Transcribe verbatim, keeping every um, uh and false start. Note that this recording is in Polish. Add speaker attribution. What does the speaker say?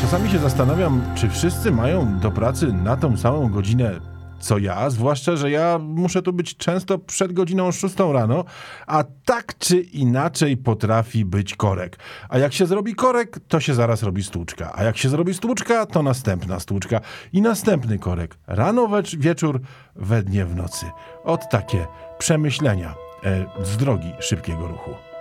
Speaker 1: Czasami się zastanawiam, czy wszyscy mają do pracy na tą samą godzinę co ja, zwłaszcza, że ja muszę tu być często przed godziną szóstą rano, a tak czy inaczej potrafi być korek. A jak się zrobi korek, to się zaraz robi stłuczka. A jak się zrobi stłuczka, to następna stłuczka i następny korek. Rano, wiecz- wieczór, we dnie, w nocy. Ot takie przemyślenia e, z drogi szybkiego ruchu.